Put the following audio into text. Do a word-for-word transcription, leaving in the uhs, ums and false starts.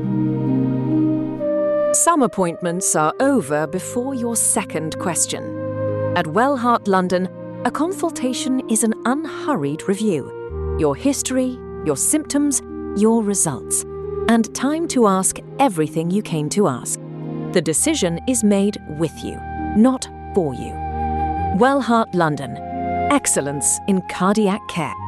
Some appointments are over before your second question. At Wellheart London, a consultation is an unhurried review. Your history, your symptoms, your results, and time to ask everything you came to ask. The decision is made with you, not for you. Wellheart London. Excellence in cardiac care.